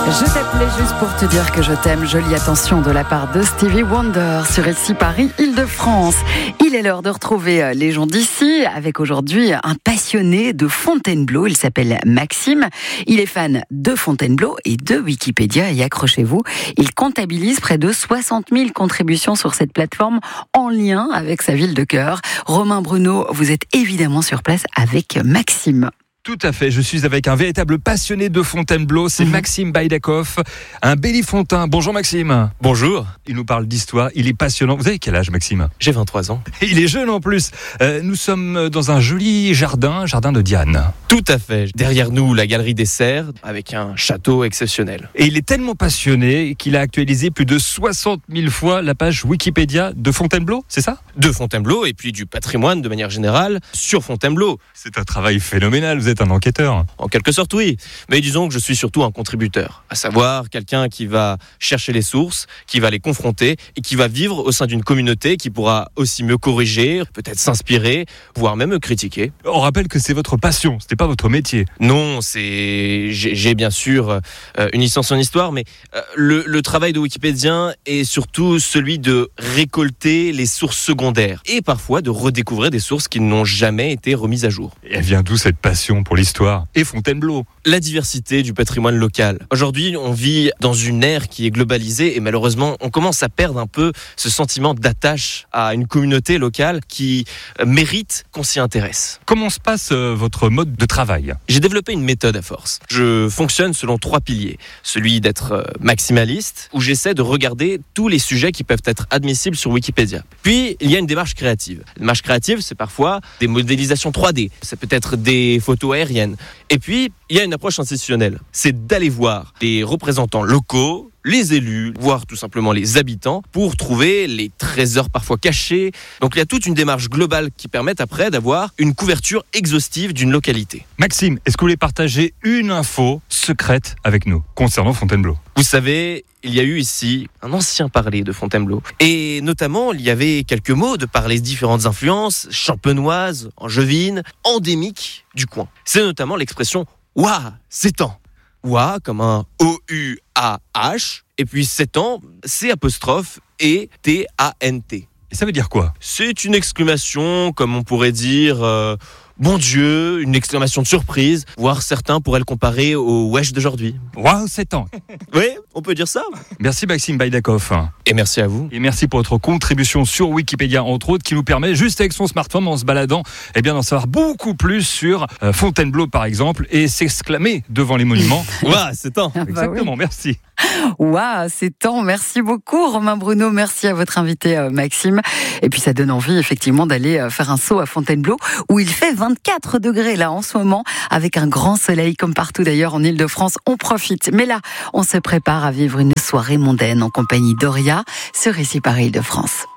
Je t'appelais juste pour te dire que je t'aime. Jolie attention de la part de Stevie Wonder sur ici Paris, Île-de-France. Il est l'heure de retrouver les gens d'ici avec aujourd'hui un passionné de Fontainebleau. Il s'appelle Maxime. Il est fan de Fontainebleau et de Wikipédia. Et accrochez-vous, il comptabilise près de 60 000 contributions sur cette plateforme en lien avec sa ville de cœur. Romain Bruno, vous êtes évidemment sur place avec Maxime. Tout à fait, je suis avec un véritable passionné de Fontainebleau, c'est Maxime Baïdakov, un Bélifontain. Bonjour Maxime. Bonjour. Il nous parle d'histoire, il est passionnant. Vous avez quel âge Maxime ? J'ai 23 ans. Et il est jeune en plus. Nous sommes dans un joli jardin de Diane. Tout à fait. Derrière nous, la galerie des Serres, avec un château exceptionnel. Et il est tellement passionné qu'il a actualisé plus de 60 000 fois la page Wikipédia de Fontainebleau, c'est ça ? De Fontainebleau et puis du patrimoine de manière générale sur Fontainebleau. C'est un travail phénoménal, vous êtes un enquêteur. En quelque sorte, oui. Mais disons que je suis surtout un contributeur. À savoir, quelqu'un qui va chercher les sources, qui va les confronter et qui va vivre au sein d'une communauté qui pourra aussi me corriger, peut-être s'inspirer, voire même me critiquer. On rappelle que c'est votre passion, c'était pas votre métier. Non, j'ai bien sûr une licence en histoire, mais le travail de wikipédien est surtout celui de récolter les sources secondaires et parfois de redécouvrir des sources qui n'ont jamais été remises à jour. Et elle vient d'où cette passion pour l'histoire et Fontainebleau ? La diversité du patrimoine local. Aujourd'hui, on vit dans une ère qui est globalisée et malheureusement, on commence à perdre un peu ce sentiment d'attache à une communauté locale qui mérite qu'on s'y intéresse. Comment se passe votre mode de travail ? J'ai développé une méthode à force. Je fonctionne selon 3 piliers. Celui d'être maximaliste, où j'essaie de regarder tous les sujets qui peuvent être admissibles sur Wikipédia. Puis, il y a une démarche créative. Une démarche créative, c'est parfois des modélisations 3D. Ça peut être des photos aériennes. Et puis, il y a une approche institutionnelle. C'est d'aller voir les représentants locaux, les élus, voire tout simplement les habitants, pour trouver les trésors parfois cachés. Donc il y a toute une démarche globale qui permet après d'avoir une couverture exhaustive d'une localité. Maxime, est-ce que vous voulez partager une info secrète avec nous concernant Fontainebleau ? Vous savez, il y a eu ici un ancien parler de Fontainebleau. Et notamment, il y avait quelques mots de par les différentes influences champenoises, angevines, endémiques du coin. C'est notamment l'expression « Ouah, s'étend ». Ouah comme un O-U-A-H, et puis s'étend, C''E-T-A-N-T. Et ça veut dire quoi ? C'est une exclamation, comme on pourrait dire... Bon Dieu, une exclamation de surprise, voire certains pourraient le comparer au wesh d'aujourd'hui. Waouh, 7 ans. Oui, on peut dire ça. Merci Maxime Baïdakov. Et merci à vous. Et merci pour votre contribution sur Wikipédia, entre autres, qui nous permet, juste avec son smartphone, en se baladant, d'en savoir beaucoup plus sur Fontainebleau, par exemple, et s'exclamer devant les monuments. Ouah, c'est temps. Exactement, oui. Merci. Waouh, c'est temps. Merci beaucoup, Romain Bruno. Merci à votre invité, Maxime. Et puis, ça donne envie, effectivement, d'aller faire un saut à Fontainebleau, où il fait 24 degrés, là, en ce moment, avec un grand soleil, comme partout d'ailleurs en Île-de-France. On profite. Mais là, on se prépare à vivre une soirée mondaine en compagnie d'Oria, sur ici Paris Île-de-France.